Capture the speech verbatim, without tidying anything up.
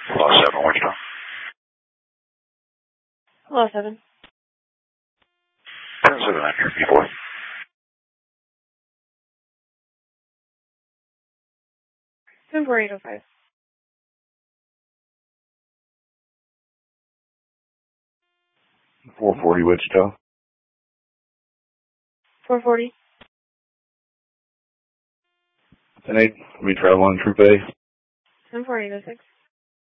Hello, seven, Wichita. Hello, seven. ten seven nine here, B four. seven four eight oh five. four forty Wichita. four forty. ten eight, we travel on Troop A. seven four eight oh six.